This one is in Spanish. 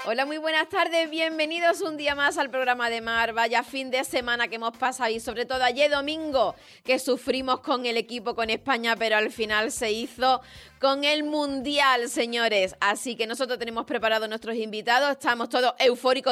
Hola, muy buenas tardes, bienvenidos un día más al programa de Mar. Vaya fin de semana que hemos pasado y sobre todo ayer domingo que sufrimos con el equipo, con España, pero al final se hizo con el Mundial, señores. Así que nosotros tenemos preparados nuestros invitados, estamos todos eufóricos